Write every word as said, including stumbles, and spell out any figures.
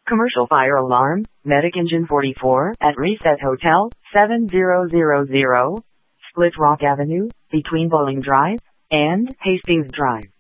Commercial fire alarm, Medic Engine forty-four, at Reset Hotel, seven thousand, Split Rock Avenue, between Bowling Drive and Hastings Drive.